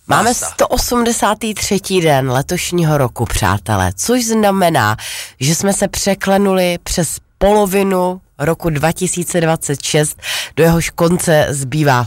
Máme 183. den letošního roku, přátelé, což znamená, že jsme se překlenuli přes polovinu roku 2026, do jehož konce zbývá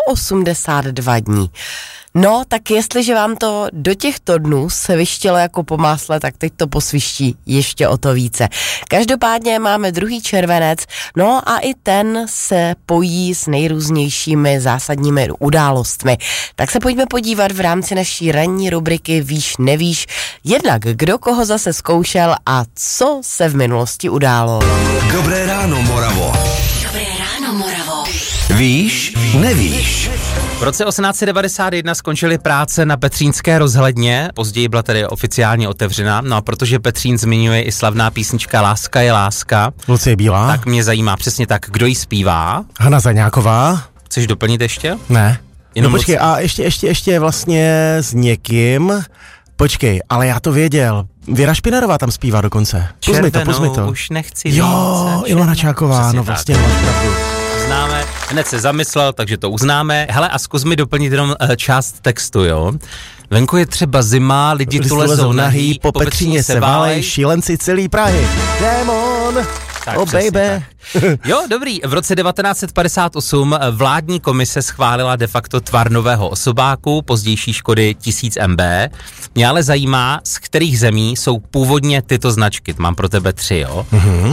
182 dní. No, tak jestliže vám to do těchto dnů se vyštělo jako po másle, tak teď to posviští ještě o to více. Každopádně máme 2. červenec, no a i ten se pojí s nejrůznějšími zásadními událostmi. Tak se pojďme podívat v rámci naší ranní rubriky Víš, nevíš, jednak kdo koho zase zkoušel a co se v minulosti událo. Dobré ráno, Moravo. Dobré ráno, Moravo. Víš, nevíš. V roce 1891 skončily práce na Petřínské rozhledně, později byla tedy oficiálně otevřena, no a protože Petřín zmiňuje i slavná písnička Láska je láska, Lucie Bílá, tak mě zajímá přesně tak, kdo ji zpívá. Hana Zaňáková. Chceš doplnit ještě? Ne. Jenom no počkej, a ještě vlastně s někým, počkej, ale já to věděl, Věra Špinarová tam zpívá dokonce. Pust mi to. Už nechci Jo, více. Ilona Čáková, Přesně no tak. vlastně máš pravdu. Známe, hned se zamyslel, takže to uznáme. Hele, a zkus mi doplnit jenom část textu, jo? Venku je třeba zima, lidi tu lezou nahý, po Petříně se válej, šílenci celý Prahy. Demon, Tak, oh přesně baby. tak. Jo, dobrý. V roce 1958 vládní komise schválila de facto tvar nového osobáku, pozdější Škody 1000 MB. Mě ale zajímá, z kterých zemí jsou původně tyto značky. Mám pro tebe 3, jo?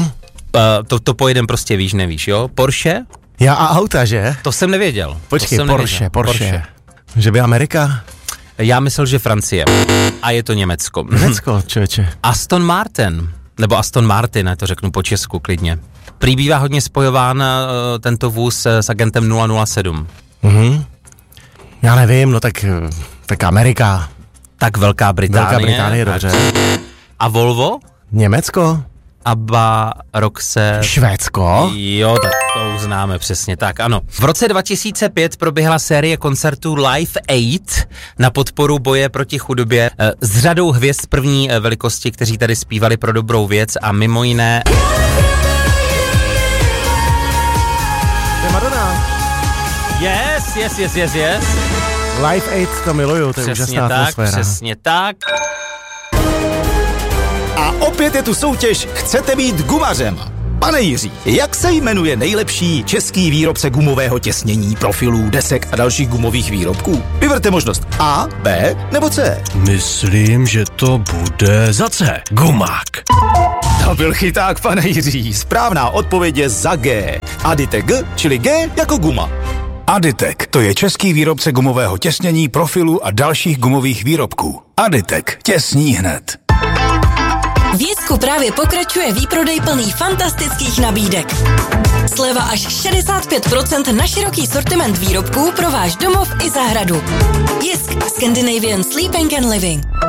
To pojedem prostě víš, nevíš, jo? Porsche? Já a auta, že? To jsem nevěděl. Počkej, to jsem Porsche. Že by Amerika? Já myslel, že Francie. A je to Německo. Německo, člověče. Aston Martin, nebo Aston Martin, já to řeknu po česku klidně. Prý bývá hodně spojován tento vůz s agentem 007. Já nevím, no tak Amerika. Tak Velká Británie. Dobře. A Volvo? Německo? Abba, Roxe... Švédsko? Jo, tak to uznáme přesně tak, ano. V roce 2005 proběhla série koncertů Live Aid na podporu boje proti chudobě s řadou hvězd první velikosti, kteří tady zpívali pro dobrou věc a mimo jiné... To je Madonna. Yes. Live Aid, to miluju, to je úžasná atmosféra. Přesně tak. A opět je tu soutěž Chcete být gumařem. Pane Jiří, jak se jmenuje nejlepší český výrobce gumového těsnění, profilů, desek a dalších gumových výrobků? Vyberte možnost A, B nebo C. Myslím, že to bude za C. Gumák. To byl chyták, pane Jiří. Správná odpověď je za G. Aditek G, čili G jako guma. Aditek, to je český výrobce gumového těsnění, profilů a dalších gumových výrobků. Aditek, těsní hned. V Jesku právě pokračuje výprodej plný fantastických nabídek. Sleva až 65% na široký sortiment výrobků pro váš domov i zahradu. Jisk, Scandinavian Sleeping and Living.